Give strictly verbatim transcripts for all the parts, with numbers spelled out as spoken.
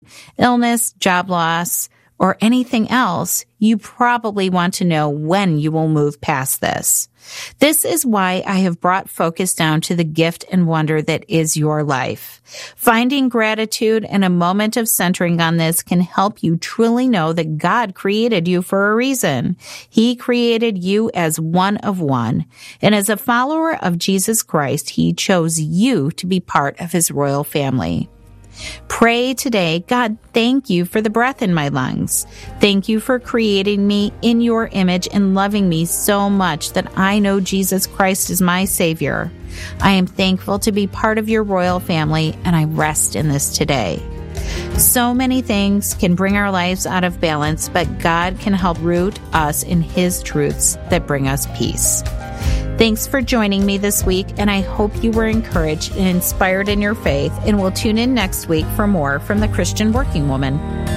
illness, job loss, or anything else, you probably want to know when you will move past this. This is why I have brought focus down to the gift and wonder that is your life. Finding gratitude and a moment of centering on this can help you truly know that God created you for a reason. He created you as one of one. And as a follower of Jesus Christ, He chose you to be part of His royal family. Pray today, God, thank you for the breath in my lungs. Thank you for creating me in your image and loving me so much that I know Jesus Christ is my Savior. I am thankful to be part of your royal family, and I rest in this today. So many things can bring our lives out of balance, but God can help root us in His truths that bring us peace. Thanks for joining me this week, and I hope you were encouraged and inspired in your faith, and will tune in next week for more from the Christian Working Woman.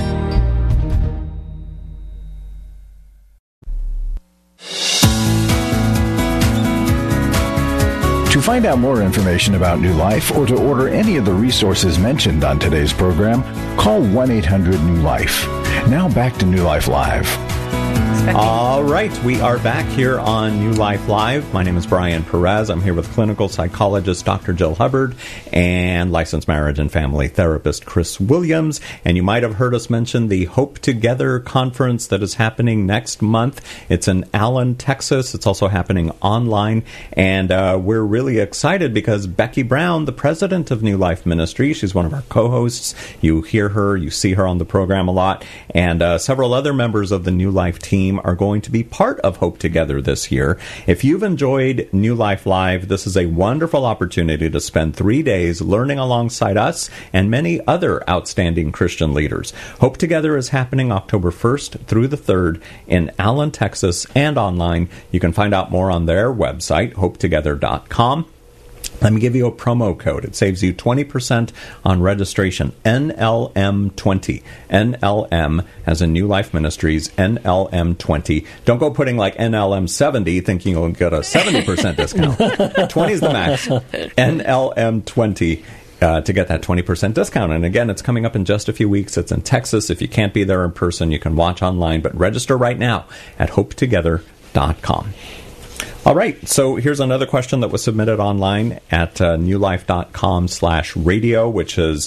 To find out more information about New Life or to order any of the resources mentioned on today's program, call one eight hundred new life. Now back to New Life Live. All right, we are back here on New Life Live. My name is Brian Perez. I'm here with clinical psychologist Doctor Jill Hubbard and licensed marriage and family therapist Chris Williams. And you might have heard us mention the Hope Together conference that is happening next month. It's in Allen, Texas. It's also happening online. And uh, we're really excited because Becky Brown, the president of New Life Ministry, she's one of our co-hosts. You hear her, you see her on the program a lot. And uh, several other members of the New Life team are going to be part of Hope Together this year. If you've enjoyed New Life Live, this is a wonderful opportunity to spend three days learning alongside us and many other outstanding Christian leaders. Hope Together is happening October first through the third in Allen, Texas, and online. You can find out more on their website, hope together dot com. Let me give you a promo code. It saves you twenty percent on registration. N L M twenty. N L M as in New Life Ministries. N L M twenty. Don't go putting like N L M seventy thinking you'll get a seventy percent discount. twenty is the max. N L M twenty. Uh, to get that twenty percent discount. And again, it's coming up in just a few weeks. It's in Texas. If you can't be there in person, you can watch online. But register right now at hope together dot com. All right, so here's another question that was submitted online at uh, newlife.com slash radio, which is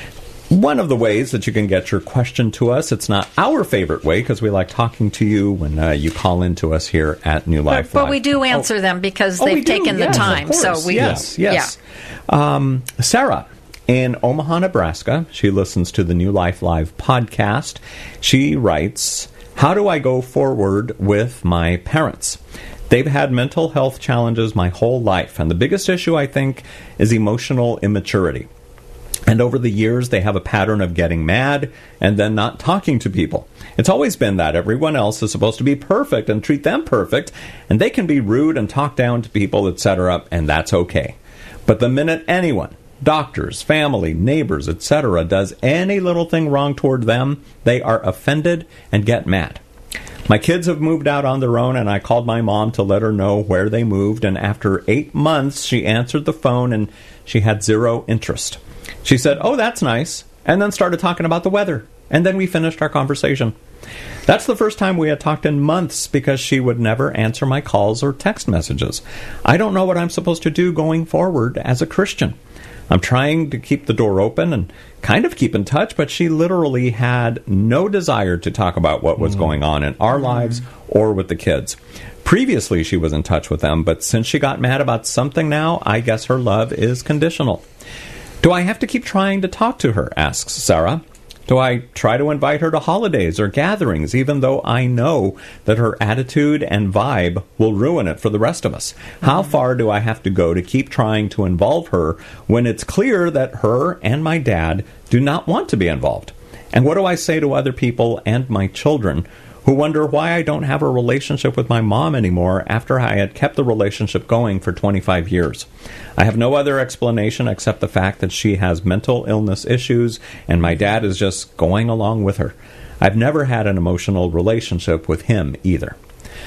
one of the ways that you can get your question to us. It's not our favorite way because we like talking to you when uh, you call in to us here at New Life But, Live. but we do answer oh. them because oh, they've taken yes, the time. So we, yes, yes. Yeah. Um, Sarah in Omaha, Nebraska, she listens to the New Life Live podcast. She writes, how do I go forward with my parents? They've had mental health challenges my whole life, and the biggest issue, I think, is emotional immaturity. And over the years, they have a pattern of getting mad and then not talking to people. It's always been that. Everyone else is supposed to be perfect and treat them perfect, and they can be rude and talk down to people, et cetera, and that's okay. But the minute anyone, doctors, family, neighbors, et cetera, does any little thing wrong toward them, they are offended and get mad. My kids have moved out on their own, and I called my mom to let her know where they moved, and after eight months, she answered the phone, and she had zero interest. She said, oh, that's nice, and then started talking about the weather, and then we finished our conversation. That's the first time we had talked in months because she would never answer my calls or text messages. I don't know what I'm supposed to do going forward as a Christian. I'm trying to keep the door open and kind of keep in touch, but she literally had no desire to talk about what was mm. going on in our lives or with the kids. Previously, she was in touch with them, but since she got mad about something now, I guess her love is conditional. Do I have to keep trying to talk to her, asks Sarah. Do I try to invite her to holidays or gatherings, even though I know that her attitude and vibe will ruin it for the rest of us? How far do I have to go to keep trying to involve her when it's clear that her and my dad do not want to be involved? And what do I say to other people and my children who wonder why I don't have a relationship with my mom anymore after I had kept the relationship going for twenty-five years. I have no other explanation except the fact that she has mental illness issues and my dad is just going along with her. I've never had an emotional relationship with him either.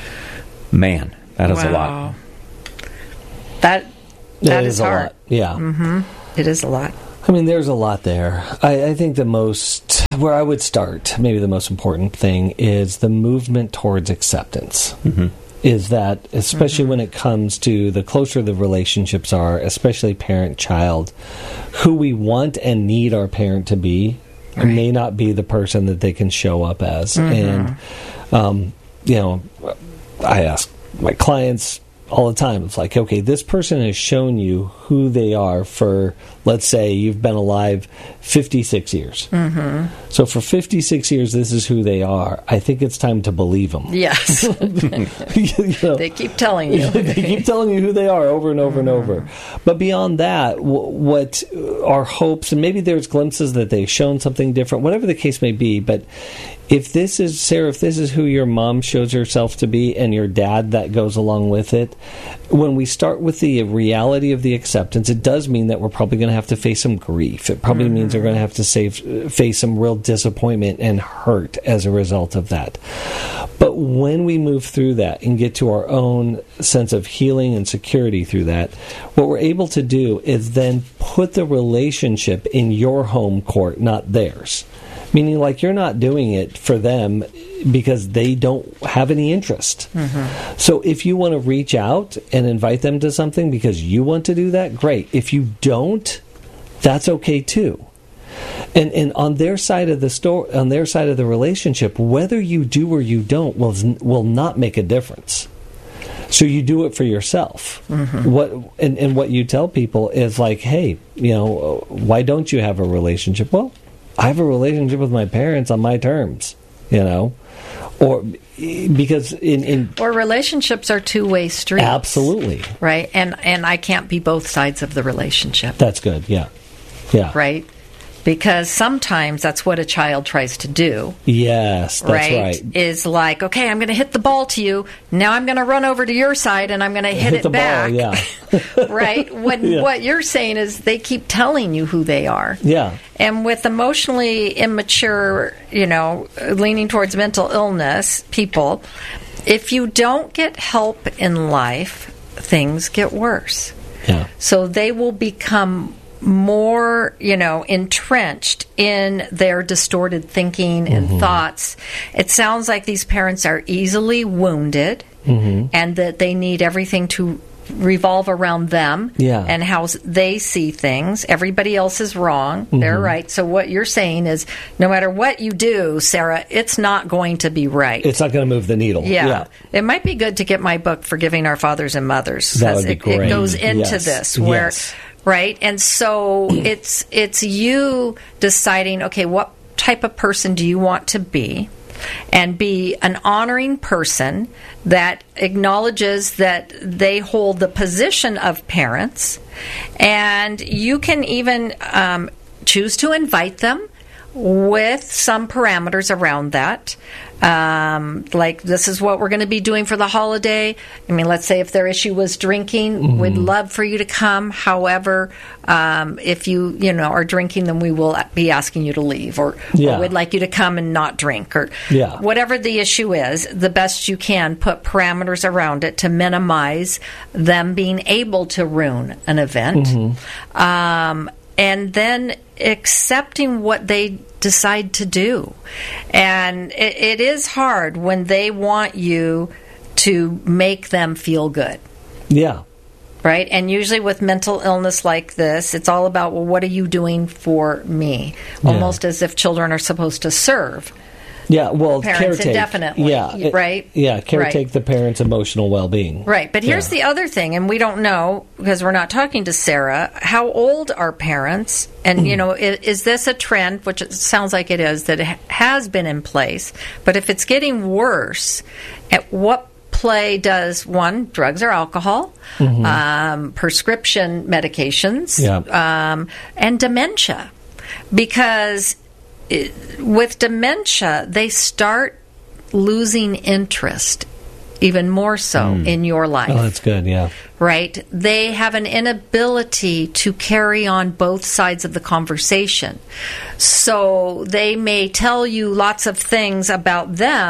Man, that is wow. a lot. That, that is, is a hard. lot. Yeah. Mm-hmm. It is a lot. I mean, there's a lot there. I, I think the most where I would start, maybe the most important thing, is the movement towards acceptance. Mm-hmm. Is that, especially mm-hmm. when it comes to the closer the relationships are, especially parent-child, who we want and need our parent to be right. may not be the person that they can show up as. Mm-hmm. And, um, you know, I ask my clients all the time, it's like, okay, this person has shown you who they are for, let's say you've been alive fifty-six years. Mm-hmm. So for fifty-six years, this is who they are. I think it's time to believe them. Yes. you know, they keep telling you. They keep telling you who they are over and over mm-hmm. and over. But beyond that, w- what our hopes, and maybe there's glimpses that they've shown something different, whatever the case may be, but if this is, Sarah, if this is who your mom shows herself to be and your dad that goes along with it, when we start with the reality of the acceptance, it does mean that we're probably going to have to face some grief. It probably mm-hmm. means we're going to have to save, face some real disappointment and hurt as a result of that. But when we move through that and get to our own sense of healing and security through that, what we're able to do is then put the relationship in your home court, not theirs. Meaning, like, you're not doing it for them because they don't have any interest. Mm-hmm. So if you want to reach out and invite them to something because you want to do that, great. If you don't, that's okay too. And and on their side of the story, on their side of the relationship, whether you do or you don't will will not make a difference. So you do it for yourself. Mm-hmm. What and, and what you tell people is like, hey, you know, why don't you have a relationship? Well, I have a relationship with my parents on my terms, you know, or because in, in or relationships are two-way streets. Absolutely. Right. And, and I can't be both sides of the relationship. That's good. Yeah. Yeah. Right. Because sometimes that's what a child tries to do. Yes, that's right. right. Is like, okay, I'm going to hit the ball to you. Now I'm going to run over to your side and I'm going to hit, hit it the back. Ball, yeah. Right? When yeah. what you're saying is they keep telling you who they are. Yeah. And with emotionally immature, you know, leaning towards mental illness people, if you don't get help in life, things get worse. Yeah. So they will become more, you know, entrenched in their distorted thinking and mm-hmm. thoughts. It sounds like these parents are easily wounded mm-hmm. and that they need everything to revolve around them yeah. and how they see things. Everybody else is wrong. Mm-hmm. They're right. So what you're saying is no matter what you do, Sarah, it's not going to be right. It's not going to move the needle. Yeah. yeah. It might be good to get my book, Forgiving Our Fathers and Mothers. That would be it, great. It goes into yes. this where... Yes. Right? And so it's it's you deciding, okay, what type of person do you want to be? And be an honoring person that acknowledges that they hold the position of parents. And you can even um, choose to invite them with some parameters around that. Um, like, this is what we're going to be doing for the holiday. I mean, let's say if their issue was drinking, mm-hmm. we'd love for you to come. However, um, if you, you know, are drinking, then we will be asking you to leave. Or, yeah. or we'd like you to come and not drink. Or yeah. whatever the issue is, the best you can put parameters around it to minimize them being able to ruin an event. Mm-hmm. Um, and then accepting what they decide to do. And it, it is hard when they want you to make them feel good. Yeah. Right? And usually with mental illness like this, it's all about, well, what are you doing for me? Yeah. Almost as if children are supposed to serve. Yeah, well, parents caretake. Indefinitely, yeah, right? Yeah, caretake right. the parents' emotional well-being. Right, but here's yeah. the other thing, and we don't know, because we're not talking to Sarah, how old are parents? And, you know, is, is this a trend, which it sounds like it is, that it has been in place? But if it's getting worse, at what play does, one, drugs or alcohol, mm-hmm. um, prescription medications, yeah. um, and dementia? Because... It, with dementia, they start losing interest even more so mm. in your life. Oh, that's good, yeah. Right? They have an inability to carry on both sides of the conversation. So they may tell you lots of things about them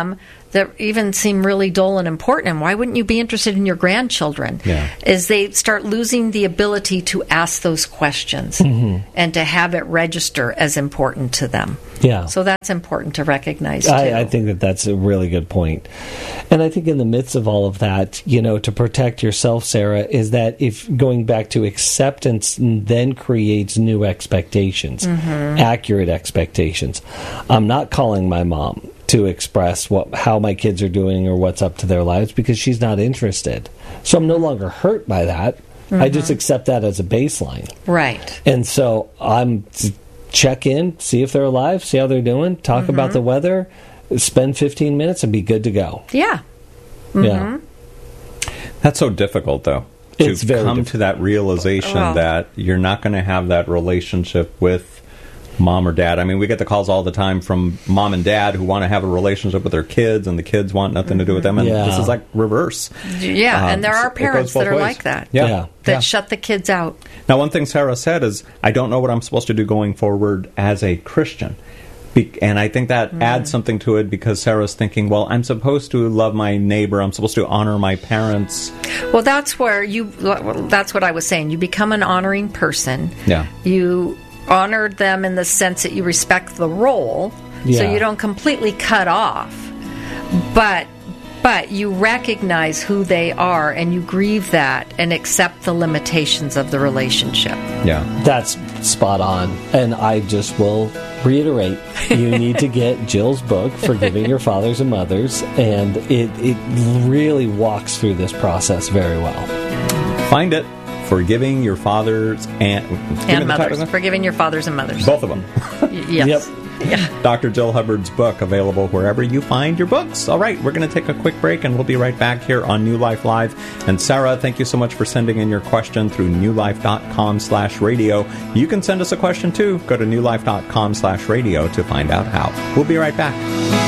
that even seem really dull and important, and why wouldn't you be interested in your grandchildren? Yeah. Is they start losing the ability to ask those questions mm-hmm. and to have it register as important to them. Yeah. So that's important to recognize, too. I, I think that that's a really good point. And I think in the midst of all of that, you know, to protect yourself, Sarah, is that if going back to acceptance then creates new expectations, mm-hmm. accurate expectations. I'm not calling my mom to express what how my kids are doing or what's up to their lives because she's not interested. So I'm no longer hurt by that. Mm-hmm. I just accept that as a baseline. Right. And so I'm t- check in, see if they're alive, see how they're doing, talk mm-hmm. about the weather, spend fifteen minutes and be good to go. Yeah. Mm-hmm. Yeah. That's so difficult, though. To It's very come difficult. to that realization Well. that you're not going to have that relationship with mom or dad. I mean, we get the calls all the time from mom and dad who want to have a relationship with their kids, and the kids want nothing to do with them. And Yeah. this is like reverse. Yeah, Um, and there are it parents goes that both are ways. like that. Yeah. Yeah. That Yeah. shut the kids out. Now, one thing Sarah said is, I don't know what I'm supposed to do going forward as a Christian. Be- and I think that mm. adds something to it because Sarah's thinking, well, I'm supposed to love my neighbor. I'm supposed to honor my parents. Well, that's where you, that's what I was saying. You become an honoring person. Yeah. You honor them in the sense that you respect the role, Yeah. so you don't completely cut off. But but you recognize who they are and you grieve that and accept the limitations of the relationship. Yeah. That's spot on. And I just will reiterate, you need to get Jill's book, Forgiving Your Fathers and Mothers, and it, it really walks through this process very well. Find it. Forgiving Your Fathers and... give me And the title mothers. again. Forgiving your fathers and mothers. Both of them. Y- yes. Yep. Yeah. Doctor Jill Hubbard's book, available wherever you find your books. All right, we're going to take a quick break, and we'll be right back here on New Life Live. And Sarah, thank you so much for sending in your question through newlife.com slash radio. You can send us a question, too. Go to newlife.com slash radio to find out how. We'll be right back.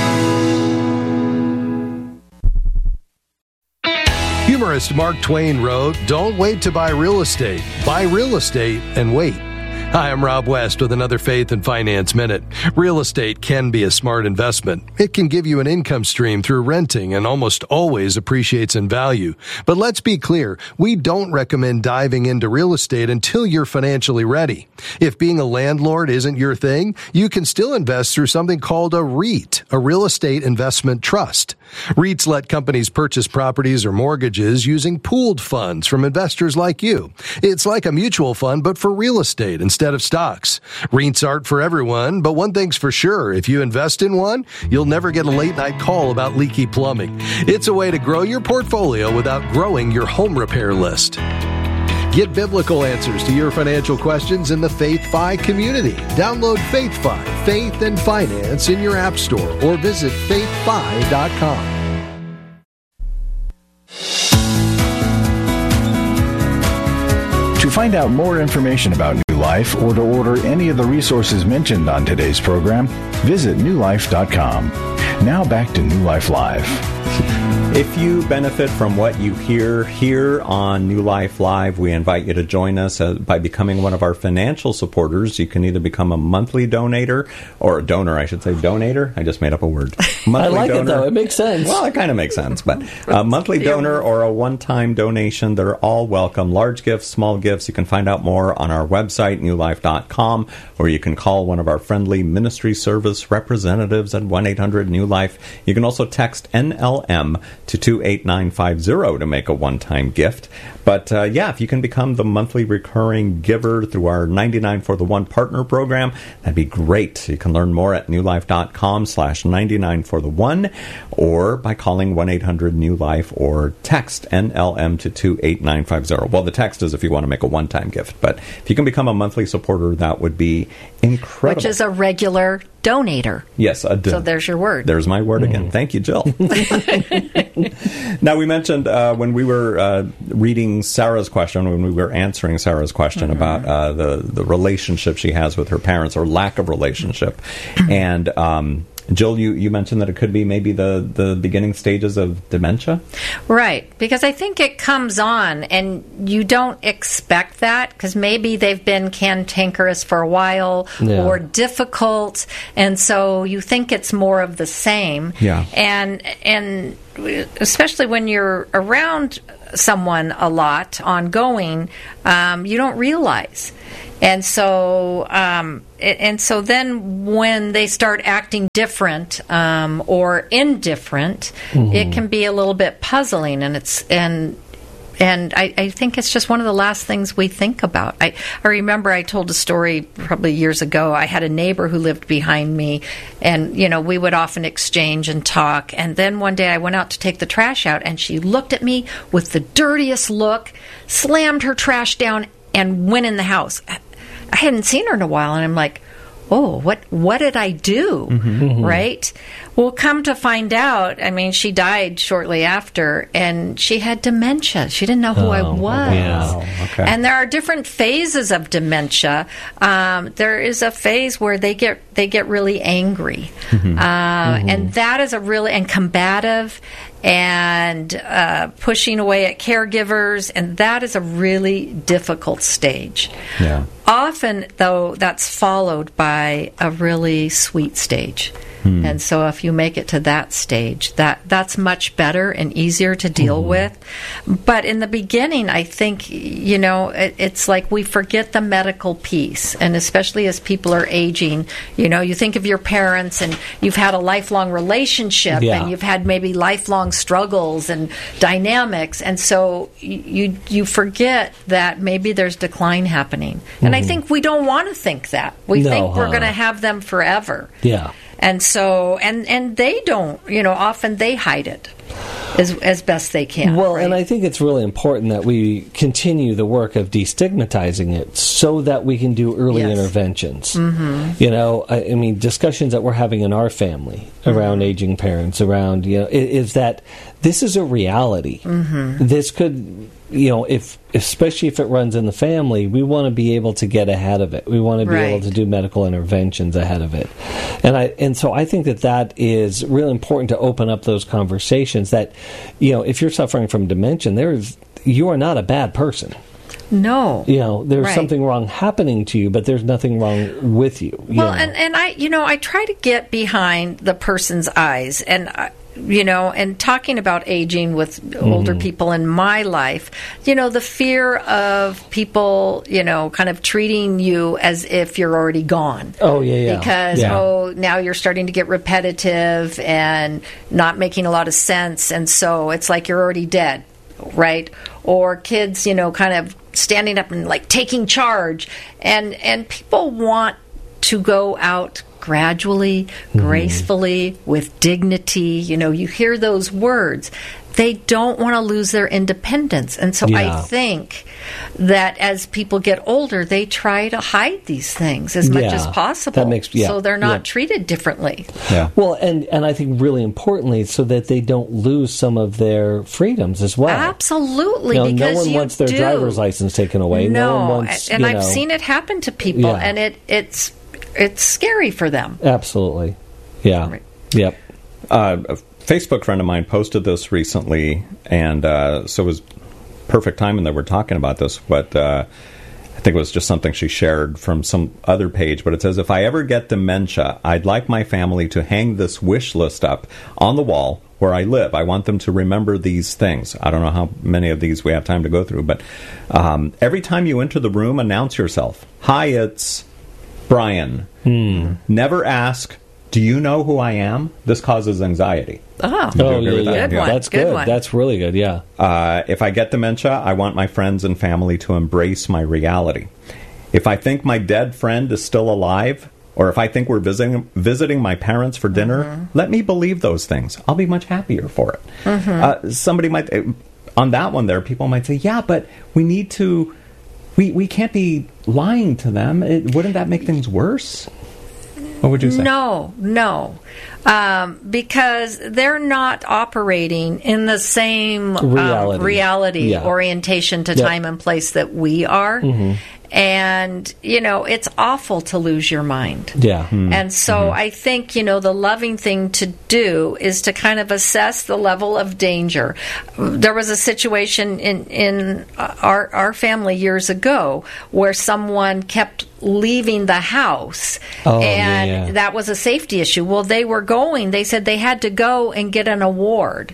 Humorist Mark Twain wrote, "Don't wait to buy real estate. Buy real estate and wait." Hi, I'm Rob West with another Faith and Finance Minute. Real estate can be a smart investment. It can give you an income stream through renting and almost always appreciates in value. But let's be clear, we don't recommend diving into real estate until you're financially ready. If being a landlord isn't your thing, you can still invest through something called a REIT, a real estate investment trust. REITs let companies purchase properties or mortgages using pooled funds from investors like you. It's like a mutual fund, but for real estate instead of stocks. REITs aren't for everyone, but one thing's for sure. If you invest in one, you'll never get a late night call about leaky plumbing. It's a way to grow your portfolio without growing your home repair list. Get biblical answers to your financial questions in the FaithFi community. Download FaithFi, Faith and Finance in your app store or visit faith fi dot com. To find out more information about New Life or to order any of the resources mentioned on today's program, visit new life dot com. Now back to New Life Live. If you benefit from what you hear here on New Life Live, we invite you to join us uh, by becoming one of our financial supporters. You can either become a monthly donator, or a donor, I should say, donator. I just made up a word. Monthly I like donor. it, though. It makes sense. Well, it kind of makes sense, but a monthly donor or a one-time donation, they're all welcome. Large gifts, small gifts, you can find out more on our website, new life dot com, or you can call one of our friendly ministry service representatives at one eight hundred new life. You can also text N L M to two eight nine five zero to make a one-time gift. But uh, yeah, if you can become the monthly recurring giver through our ninety-nine for the one partner program, that'd be great. You can learn more at new life dot com slash ninety-nine for the one, or by calling one eight hundred new life or text N L M to two eight nine five zero. Well, the text is if you want to make a one-time gift, but if you can become a monthly supporter, that would be incredible. Which is a regular donator. Yes. A d- So there's your word. There's my word again. Mm. Thank you, Jill. Now, we mentioned uh, when we were uh, reading Sarah's question, when we were answering Sarah's question mm-hmm. about uh, the, the relationship she has with her parents, or lack of relationship. And um, Jill, you, you mentioned that it could be maybe the, the beginning stages of dementia? Right, because I think it comes on and you don't expect that because maybe they've been cantankerous for a while Yeah. or difficult, and so you think it's more of the same. Yeah. And, and especially when you're around someone a lot, ongoing, um, you don't realize. And so, um, and so then when they start acting different um, or indifferent, mm-hmm. it can be a little bit puzzling, and it's and and I, I think it's just one of the last things we think about. I, I remember I told a story probably years ago. I had a neighbor who lived behind me, and you know we would often exchange and talk. And then one day I went out to take the trash out, and she looked at me with the dirtiest look, slammed her trash down, and went in the house. I hadn't seen her in a while, and I'm like, oh, what what did I do? Mm-hmm. Mm-hmm. Right? Well, come to find out, I mean, she died shortly after, and she had dementia. She didn't know who oh, I was. Wow. Okay. And there are different phases of dementia. Um, there is a phase where they get they get really angry, mm-hmm. Uh, mm-hmm. and that is a really and combative. And uh, pushing away at caregivers, and that is a really difficult stage. Yeah. Often, though, that's followed by a really sweet stage. Hmm. And so if you make it to that stage, that that's much better and easier to deal mm-hmm. with. But in the beginning, I think, you know, it, it's like we forget the medical piece. And especially as people are aging, you know, you think of your parents and you've had a lifelong relationship yeah. and you've had maybe lifelong struggles and dynamics. And so you you forget that maybe there's decline happening. Mm-hmm. And I think we don't want to think that. We no, think we're huh? going to have them forever. Yeah. And so, and, and they don't, you know, often they hide it as as best they can. Well, right? and I think it's really important that we continue the work of destigmatizing it so that we can do early yes. interventions. Mm-hmm. You know, I, I mean, discussions that we're having in our family around mm-hmm. aging parents, around, you know, is, is that this is a reality. Mm-hmm. This could, you know, if especially if it runs in the family, we want to be able to get ahead of it. We want to be right. able to do medical interventions ahead of it. And I and so I think that that is really important to open up those conversations that, you know, if you're suffering from dementia, there's you are not a bad person. No. You know, there's right. something wrong happening to you, but there's nothing wrong with you. you well, know? and, and I, you know, I try to get behind the person's eyes, and I, you know, and talking about aging with mm-hmm. older people in my life, you know, the fear of people, you know, kind of treating you as if you're already gone. Oh, yeah, yeah. Because, yeah. oh, now you're starting to get repetitive and not making a lot of sense, and so it's like you're already dead, right? Or kids, you know, kind of standing up and, like, taking charge. And, and people want to go out gradually, mm-hmm. gracefully, with dignity. You know, you hear those words. They don't want to lose their independence. And so yeah. I think that as people get older, they try to hide these things as much yeah. as possible. That makes, yeah. so they're not yeah. treated differently. Yeah. Well, and, and I think really importantly, so that they don't lose some of their freedoms as well. Absolutely, you know, because no one you wants their do. driver's license taken away. No, No, one wants, and you I've know, seen it happen to people, Yeah. and it it's it's scary for them. Absolutely. Yeah. Right. Yep. Uh, a Facebook friend of mine posted this recently, and uh, so it was perfect timing that we're talking about this, but uh, I think it was just something she shared from some other page, but it says, if I ever get dementia, I'd like my family to hang this wish list up on the wall where I live. I want them to remember these things. I don't know how many of these we have time to go through, but um, every time you enter the room, announce yourself. Hi, it's Brian. Hmm. Never ask, do you know who I am? This causes anxiety. Oh, you Oh, agree yeah, with that? yeah. Good one. That's Good good. one. That's really good, yeah. Uh, if I get dementia, I want my friends and family to embrace my reality. If I think my dead friend is still alive, or if I think we're visiting visiting my parents for dinner, mm-hmm. let me believe those things. I'll be much happier for it. Mm-hmm. Uh, somebody might, on that one there, people might say, yeah, but we need to, we, we can't be lying to them. It, wouldn't that make things worse? What would you say? No, no. Um, because they're not operating in the same Reality. um, reality Yeah. orientation to Yep. time and place that we are. Mm-hmm. and, you know, it's awful to lose your mind. Yeah. Hmm. And so Mm-hmm. I think, you know, the loving thing to do is to kind of assess the level of danger. There was a situation in, in our, our family years ago where someone kept leaving the house, Oh, and yeah, yeah. that was a safety issue. Well, they were going, they said they had to go and get an award.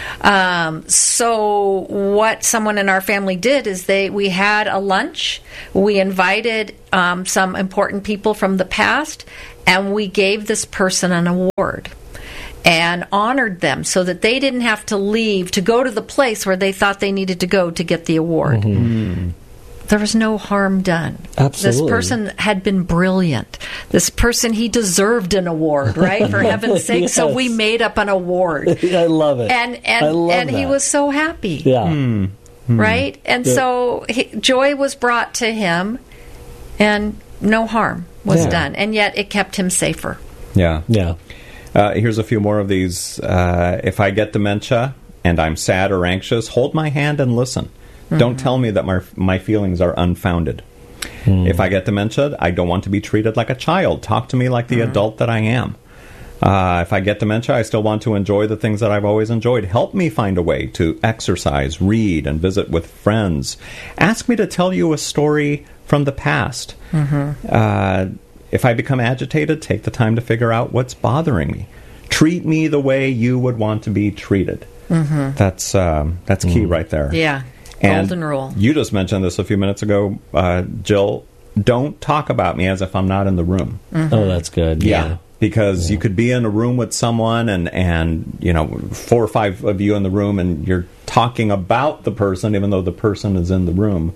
Um, so what someone in our family did is they we had a lunch. We invited um, some important people from the past, and we gave this person an award and honored them so that they didn't have to leave to go to the place where they thought they needed to go to get the award. Mm-hmm. There was no harm done. Absolutely. This person had been brilliant. This person, he deserved an award, right? For heaven's sake. Yes. So we made up an award. I love it. And and, I love and he that. was so happy. Yeah. Hmm. Right? And Yeah. so he, joy was brought to him, and no harm was Yeah. done. And yet it kept him safer. Yeah. Yeah. Uh, here's a few more of these. Uh, if I get dementia and I'm sad or anxious, hold my hand and listen. Don't tell me that my my feelings are unfounded. If I get dementia, I don't want to be treated like a child. Talk to me like the adult that I am. Uh, if I get dementia, I still want to enjoy the things that I've always enjoyed. Help me find a way to exercise, read, and visit with friends. Ask me to tell you a story from the past. Uh, if I become agitated, take the time to figure out what's bothering me. Treat me the way you would want to be treated. That's um, that's key right there. Yeah. And Golden rule. You just mentioned this a few minutes ago, uh, Jill. Don't talk about me as if I'm not in the room. Oh, that's good. Yeah. Because you could be in a room with someone and, and, you know, four or five of you in the room and you're talking about the person even though the person is in the room.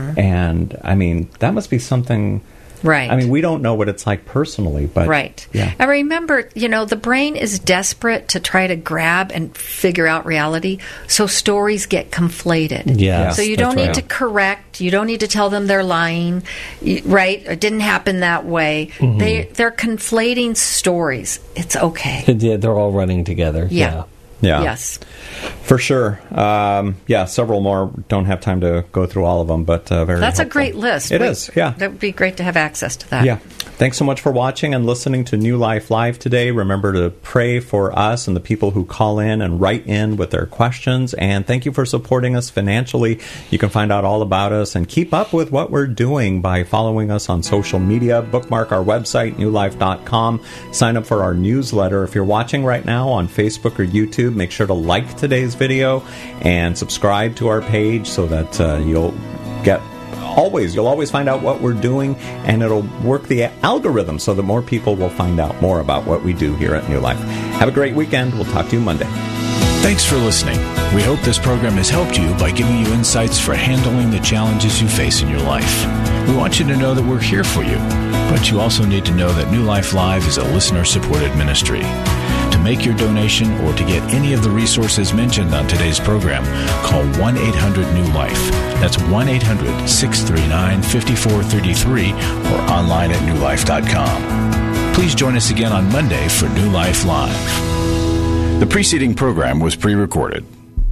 And, I mean, that must be something... Right. I mean, we don't know what it's like personally, but... Right. Yeah. And remember, you know, the brain is desperate to try to grab and figure out reality, so stories get conflated. Yes, So you don't that's need right. to correct, you don't need to tell them they're lying, you- right? It didn't happen that way. They, they're conflating stories. It's okay. Yeah, they're all running together. Yeah. Yeah. Yes. For sure. Um, yeah, several more. Don't have time to go through all of them, but uh, very That's a helpful. great list. It We- is, yeah. That would be great to have access to that. Yeah. Thanks so much for watching and listening to New Life Live today. Remember to pray for us and the people who call in and write in with their questions. And thank you for supporting us financially. You can find out all about us and keep up with what we're doing by following us on social media. Bookmark our website, new life dot com. Sign up for our newsletter. If you're watching right now on Facebook or YouTube, make sure to like today's video and subscribe to our page so that uh, you'll get always you'll always find out what we're doing, and it'll work the algorithm so that more people will find out more about what we do here at New Life. Have a great weekend. We'll talk to you Monday. Thanks for listening. We hope this program has helped you by giving you insights for handling the challenges you face in your life. We want you to know that we're here for you, but you also need to know that New Life Live is a listener-supported ministry. To make your donation or to get any of the resources mentioned on today's program, call one eight hundred new life. That's one eight hundred six three nine five four three three or online at new life dot com. Please join us again on Monday for New Life Live. The preceding program was pre-recorded.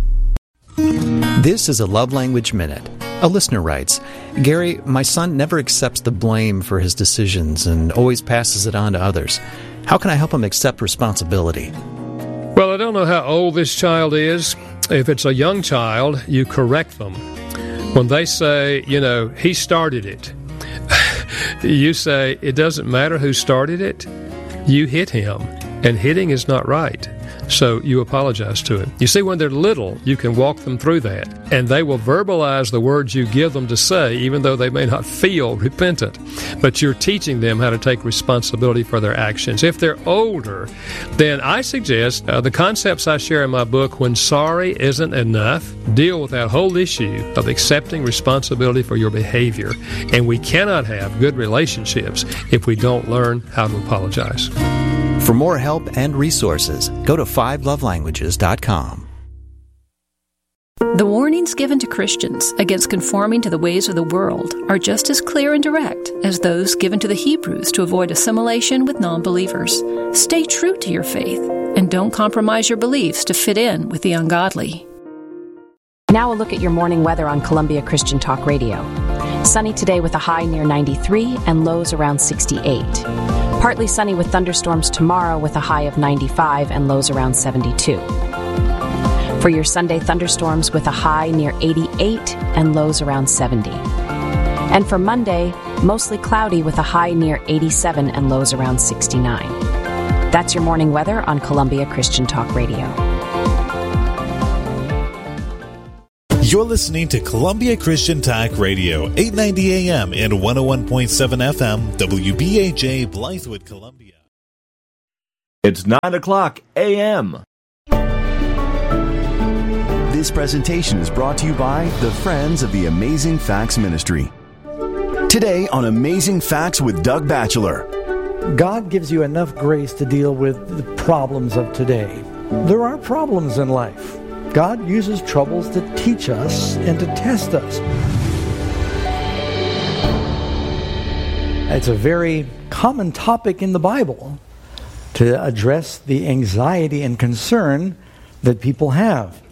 This is a Love Language Minute. A listener writes, Gary, my son never accepts the blame for his decisions and always passes it on to others. How can I help him accept responsibility? Well, I don't know how old this child is. If it's a young child, you correct them. When they say, you know, he started it, you say, it doesn't matter who started it. You hit him, and hitting is not right. So you apologize to him. You see, when they're little, you can walk them through that, and they will verbalize the words you give them to say, even though they may not feel repentant. But you're teaching them how to take responsibility for their actions. If they're older, then I suggest uh, the concepts I share in my book, When Sorry Isn't Enough, deal with that whole issue of accepting responsibility for your behavior. And we cannot have good relationships if we don't learn how to apologize. For more help and resources, go to five love languages dot com. The warnings given to Christians against conforming to the ways of the world are just as clear and direct as those given to the Hebrews to avoid assimilation with non-believers. Stay true to your faith and don't compromise your beliefs to fit in with the ungodly. Now a look at your morning weather on Columbia Christian Talk Radio. Sunny today with a high near ninety-three and lows around sixty-eight. Partly sunny with thunderstorms tomorrow with a high of ninety-five and lows around seventy-two. For your Sunday, thunderstorms with a high near eighty-eight and lows around seventy. And for Monday, mostly cloudy with a high near eighty-seven and lows around sixty-nine. That's your morning weather on Columbia Christian Talk Radio. You're listening to Columbia Christian Talk Radio, eight ninety A M and one oh one point seven F M, W B H A, Blythewood, Columbia. It's nine o'clock A M This presentation is brought to you by the Friends of the Amazing Facts Ministry. Today on Amazing Facts with Doug Batchelor. God gives you enough grace to deal with the problems of today. There are problems in life. God uses troubles to teach us and to test us. It's a very common topic in the Bible to address the anxiety and concern that people have.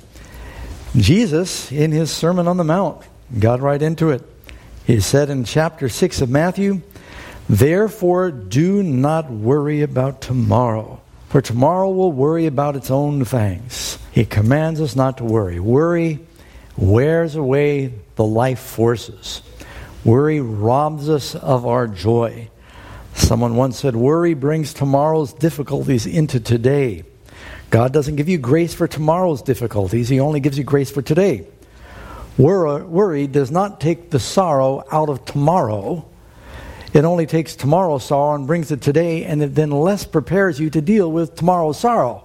Jesus, in his Sermon on the Mount, got right into it. He said in chapter six of Matthew, "Therefore do not worry about tomorrow, for tomorrow will worry about its own things." He commands us not to worry. Worry wears away the life forces. Worry robs us of our joy. Someone once said, worry brings tomorrow's difficulties into today. God doesn't give you grace for tomorrow's difficulties. He only gives you grace for today. Worry does not take the sorrow out of tomorrow. It only takes tomorrow's sorrow and brings it today, and it then less prepares you to deal with tomorrow's sorrow.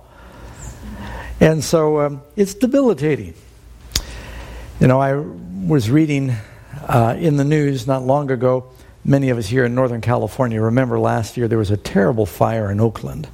And so um, it's debilitating. You know, I was reading uh, in the news not long ago, many of us here in Northern California remember last year there was a terrible fire in Oakland.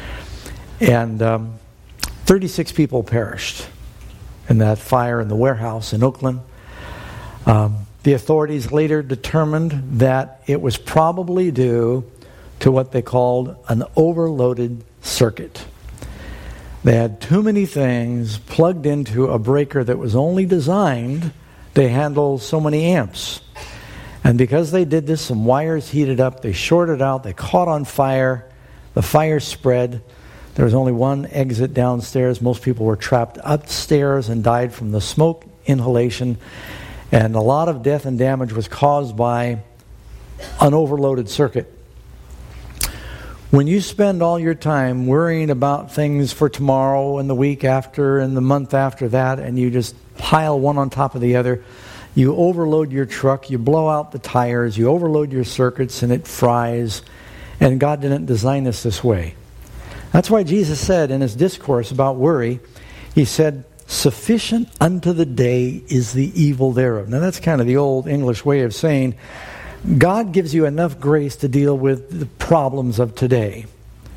And um, thirty-six people perished in that fire in the warehouse in Oakland. Um, the authorities later determined that it was probably due to what they called an overloaded circuit. They had too many things plugged into a breaker that was only designed to handle so many amps. And because they did this, some wires heated up, they shorted out, they caught on fire, the fire spread. There was only one exit downstairs. Most people were trapped upstairs and died from the smoke inhalation. And a lot of death and damage was caused by an overloaded circuit. When you spend all your time worrying about things for tomorrow and the week after and the month after that, and you just pile one on top of the other, you overload your truck, you blow out the tires, you overload your circuits, and it fries. And God didn't design us this way. That's why Jesus said in his discourse about worry, he said, "Sufficient unto the day is the evil thereof." Now that's kind of the old English way of saying, God gives you enough grace to deal with the problems of today.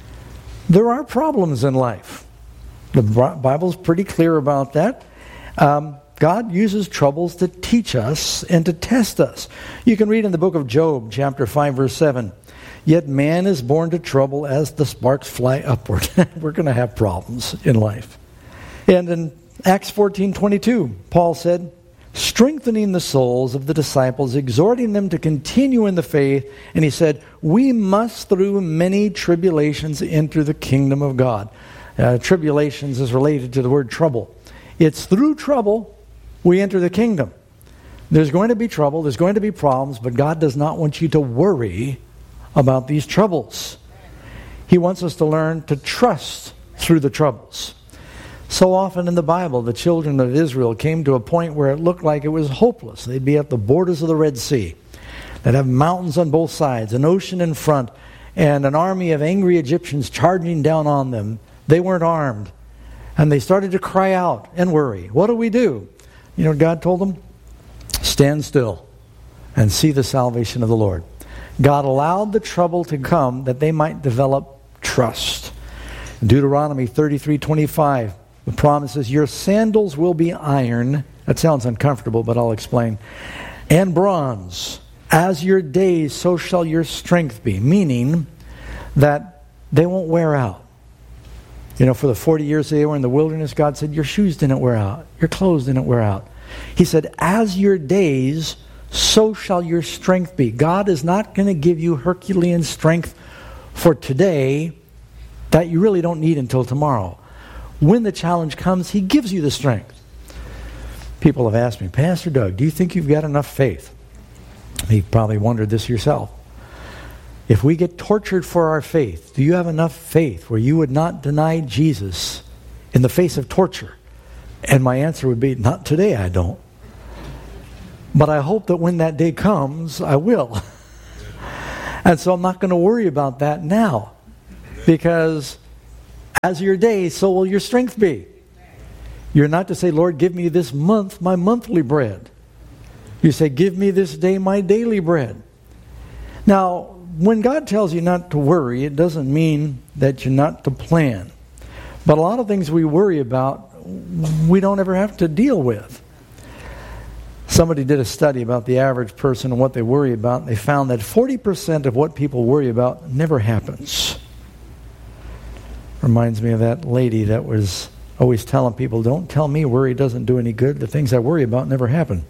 There are problems in life. The Bible's pretty clear about that. Um, God uses troubles to teach us and to test us. You can read in the book of Job, chapter five, verse seven, "Yet man is born to trouble as the sparks fly upward." We're going to have problems in life. And in Acts fourteen twenty-two, Paul said, strengthening the souls of the disciples, exhorting them to continue in the faith. And he said, we must through many tribulations enter the kingdom of God. Uh, tribulations is related to the word trouble. It's through trouble we enter the kingdom. There's going to be trouble, there's going to be problems, but God does not want you to worry about these troubles. He wants us to learn to trust through the troubles. So often in the Bible, the children of Israel came to a point where it looked like it was hopeless. They'd be at the borders of the Red Sea. They'd have mountains on both sides, an ocean in front, and an army of angry Egyptians charging down on them. They weren't armed. And they started to cry out and worry. What do we do? You know what God told them? Stand still and see the salvation of the Lord. God allowed the trouble to come that they might develop trust. Deuteronomy thirty-three twenty-five. The promise is, your sandals will be iron. That sounds uncomfortable, but I'll explain. And bronze. As your days, so shall your strength be. Meaning that they won't wear out. You know, for the forty years they were in the wilderness, God said, your shoes didn't wear out. Your clothes didn't wear out. He said, as your days, so shall your strength be. God is not going to give you Herculean strength for today that you really don't need until tomorrow. When the challenge comes, He gives you the strength. People have asked me, Pastor Doug, do you think you've got enough faith? You've probably wondered this yourself. If we get tortured for our faith, do you have enough faith where you would not deny Jesus in the face of torture? And my answer would be, not today, I don't. But I hope that when that day comes, I will. And so I'm not going to worry about that now. Because as your day, so will your strength be. You're not to say, Lord, give me this month my monthly bread. You say, give me this day my daily bread. Now, when God tells you not to worry, it doesn't mean that you're not to plan. But a lot of things we worry about, we don't ever have to deal with. Somebody did a study about the average person and what they worry about, and they found that forty percent of what people worry about never happens. Reminds me of that lady that was always telling people, don't tell me worry doesn't do any good. The things I worry about never happen.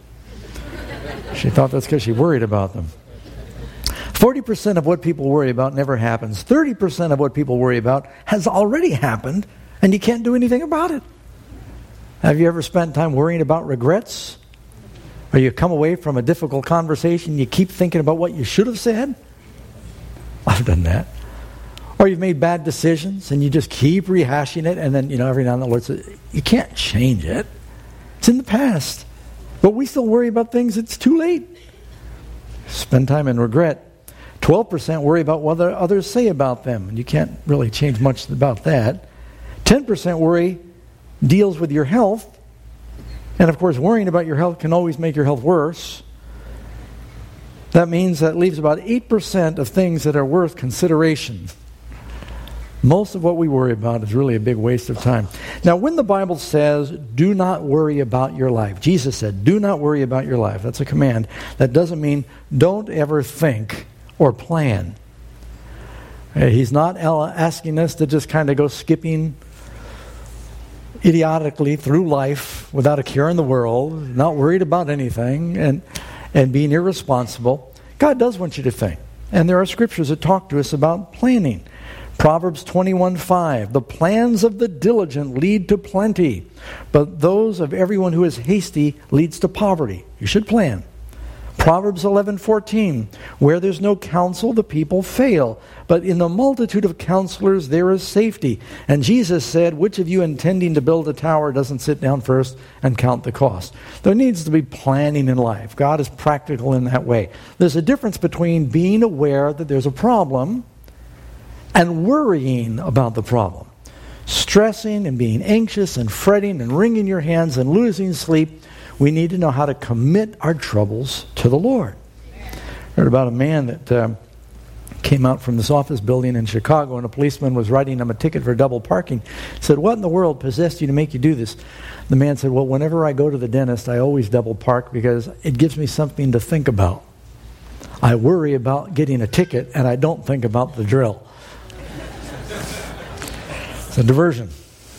She thought that's because she worried about them. forty percent of what people worry about never happens. thirty percent of what people worry about has already happened, and you can't do anything about it. Have you ever spent time worrying about regrets? Or you come away from a difficult conversation, you keep thinking about what you should have said? I've done that. Or you've made bad decisions, and you just keep rehashing it, and then, you know, every now and then the Lord says, you can't change it. It's in the past. But we still worry about things it's too late. Spend time in regret. twelve percent worry about what others say about them, and you can't really change much about that. ten percent worry deals with your health. And of course, worrying about your health can always make your health worse. That means that leaves about eight percent of things that are worth consideration. Most of what we worry about is really a big waste of time. Now, when the Bible says, do not worry about your life, Jesus said, do not worry about your life. That's a command. That doesn't mean don't ever think or plan. He's not asking us to just kind of go skipping idiotically through life without a care in the world, not worried about anything, and and being irresponsible. God does want you to think. And there are scriptures that talk to us about planning. Proverbs twenty-one five, the plans of the diligent lead to plenty, but those of everyone who is hasty leads to poverty. You should plan. Proverbs eleven fourteen, where there's no counsel, the people fail, but in the multitude of counselors there is safety. And Jesus said, which of you intending to build a tower doesn't sit down first and count the cost? There needs to be planning in life. God is practical in that way. There's a difference between being aware that there's a problem and worrying about the problem. Stressing and being anxious and fretting and wringing your hands and losing sleep. We need to know how to commit our troubles to the Lord. I heard about a man that uh, came out from this office building in Chicago, and a policeman was writing him a ticket for double parking. He said, what in the world possessed you to make you do this? The man said, well, whenever I go to the dentist, I always double park because it gives me something to think about. I worry about getting a ticket, and I don't think about the drill. It's a diversion.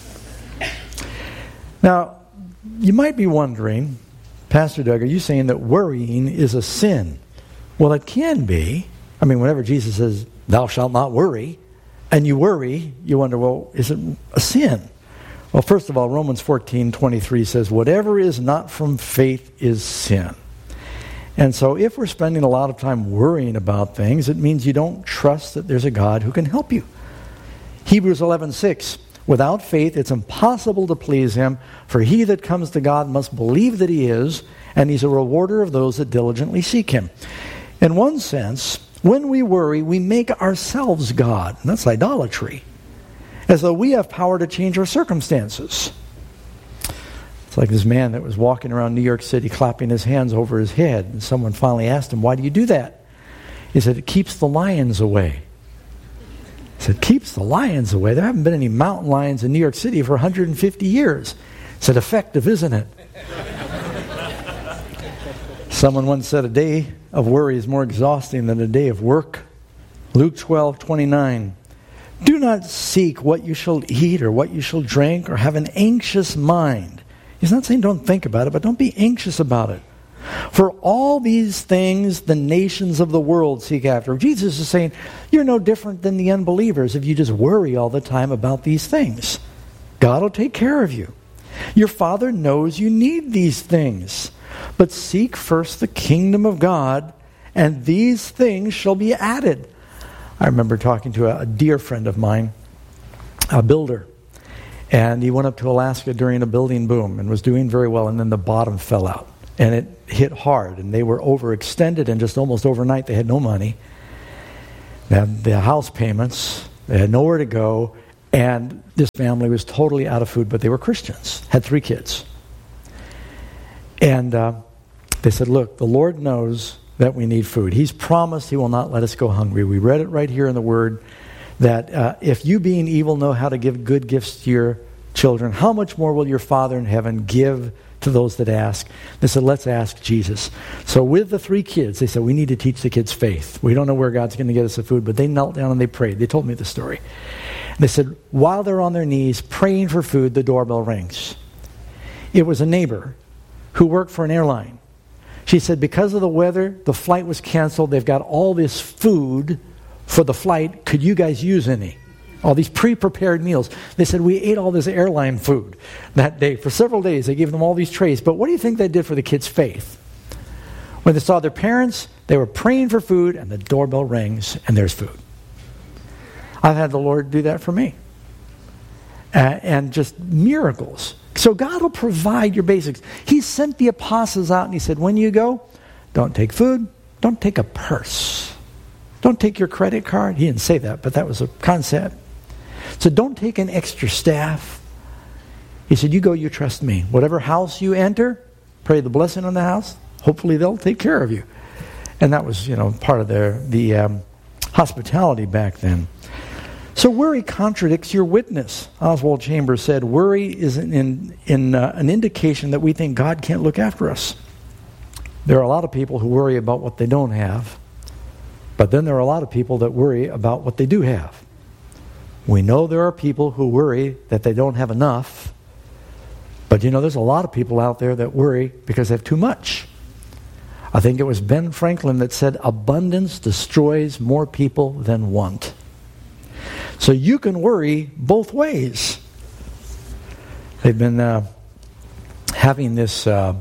Now, you might be wondering, Pastor Doug, are you saying that worrying is a sin? Well, it can be. I mean, whenever Jesus says, thou shalt not worry, and you worry, you wonder, well, is it a sin? Well, first of all, Romans fourteen twenty-three says, whatever is not from faith is sin. And so if we're spending a lot of time worrying about things, it means you don't trust that there's a God who can help you. Hebrews eleven six, without faith it's impossible to please Him, for he that comes to God must believe that He is, and He's a rewarder of those that diligently seek Him. In one sense, when we worry, we make ourselves God, and that's idolatry, as though we have power to change our circumstances. It's like this man that was walking around New York City clapping his hands over his head, and someone finally asked him, why do you do that? He said, it keeps the lions away. He said, keeps the lions away? There haven't been any mountain lions in New York City for one hundred fifty years. He said, effective, isn't it? Someone once said, a day of worry is more exhausting than a day of work. Luke twelve twenty-nine. Do not seek what you shall eat or what you shall drink or have an anxious mind. He's not saying don't think about it, but don't be anxious about it. For all these things the nations of the world seek after. Jesus is saying, you're no different than the unbelievers if you just worry all the time about these things. God will take care of you. Your Father knows you need these things. But seek first the kingdom of God, and these things shall be added. I remember talking to a, a dear friend of mine, a builder. And he went up to Alaska during a building boom and was doing very well, and then the bottom fell out. And it hit hard, and they were overextended, and just almost overnight they had no money. They had the house payments, they had nowhere to go, and this family was totally out of food, but they were Christians, had three kids. And uh, they said, look, the Lord knows that we need food. He's promised He will not let us go hungry. We read it right here in the Word that uh, if you being evil know how to give good gifts to your children, how much more will your Father in heaven give to those that ask? They said, let's ask Jesus. So with the three kids, they said, we need to teach the kids faith. We don't know where God's going to get us the food, but they knelt down and they prayed. They told me the story. And they said, while they're on their knees praying for food, the doorbell rings. It was a neighbor who worked for an airline. She said, because of the weather, the flight was canceled. They've got all this food for the flight. Could you guys use any? All these pre-prepared meals. They said, we ate all this airline food that day. For several days, they gave them all these trays. But what do you think they did for the kids' faith? When they saw their parents, they were praying for food, and the doorbell rings, and there's food. I've had the Lord do that for me. Uh, and just miracles. So God will provide your basics. He sent the apostles out, and He said, when you go, don't take food, don't take a purse. Don't take your credit card. He didn't say that, but that was a concept. So don't take an extra staff. He said, you go, you trust me. Whatever house you enter, pray the blessing on the house. Hopefully they'll take care of you. And that was, you know, part of their the um, hospitality back then. So worry contradicts your witness. Oswald Chambers said, worry is an, in, in, uh, an indication that we think God can't look after us. There are a lot of people who worry about what they don't have. But then there are a lot of people that worry about what they do have. We know there are people who worry that they don't have enough. But you know, there's a lot of people out there that worry because they have too much. I think it was Ben Franklin that said, abundance destroys more people than want. So you can worry both ways. They've been uh, having this uh,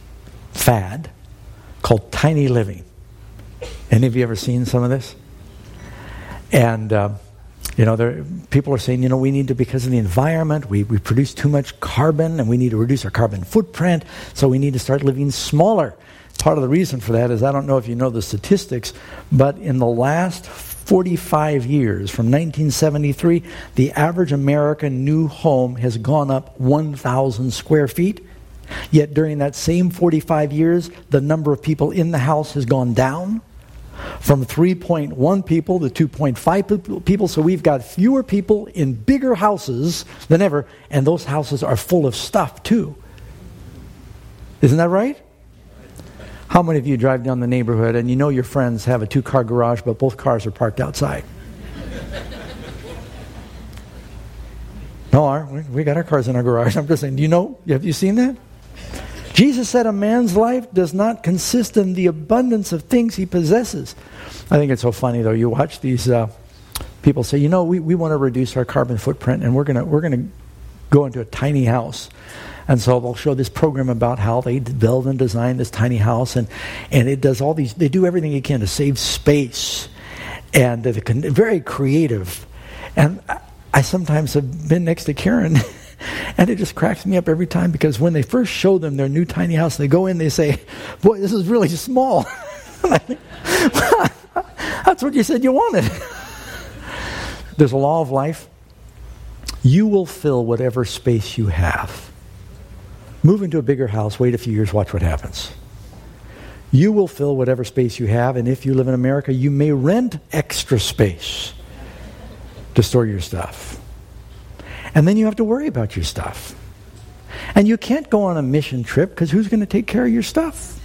fad called tiny living. Any of you ever seen some of this? And, uh, you know, there, people are saying, you know, we need to, because of the environment, we, we produce too much carbon, and we need to reduce our carbon footprint, so we need to start living smaller. Part of the reason for that is, I don't know if you know the statistics, but in the last forty-five years, from nineteen seventy-three, the average American new home has gone up one thousand square feet. Yet during that same forty-five years, the number of people in the house has gone down from three point one people to two point five people. So we've got fewer people in bigger houses than ever, and those houses are full of stuff too. Isn't that right? How many of you drive down the neighborhood and you know your friends have a two-car garage, but both cars are parked outside? No, our, we got our cars in our garage. I'm just saying, do you know? Have you seen that? Jesus said a man's life does not consist in the abundance of things he possesses. I think it's so funny, though. You watch these uh, people say, you know, we, we want to reduce our carbon footprint, and we're going to we're going to go into a tiny house. And so they'll show this program about how they build and design this tiny house, and, and it does all these, they do everything it can to save space, and they're very creative. And I, I sometimes have been next to Karen, and it just cracks me up every time, because when they first show them their new tiny house, they go in, they say, boy, this is really small. I think, that's what you said you wanted. There's a law of life. You will fill whatever space you have. Move into a bigger house, wait a few years, watch what happens. You will fill whatever space you have, and if you live in America, you may rent extra space to store your stuff. And then you have to worry about your stuff. And you can't go on a mission trip, because who's going to take care of your stuff?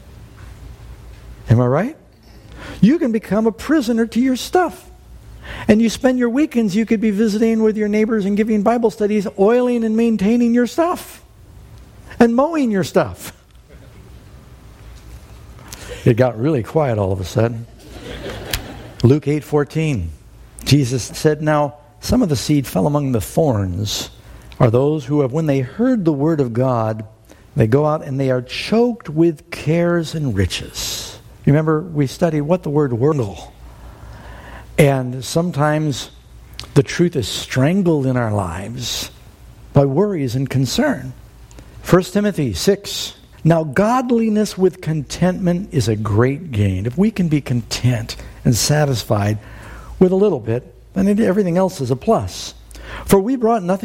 Am I right? You can become a prisoner to your stuff. And you spend your weekends, you could be visiting with your neighbors and giving Bible studies, oiling and maintaining your stuff. And mowing your stuff. It got really quiet all of a sudden. Luke eight fourteen. Jesus said, "Now some of the seed fell among the thorns are those who have, when they heard the word of God, they go out and they are choked with cares and riches." Remember, we studied what the word wordle. And sometimes the truth is strangled in our lives by worries and concern. First Timothy six. "Now godliness with contentment is a great gain." If we can be content and satisfied with a little bit, then everything else is a plus. "For we brought nothing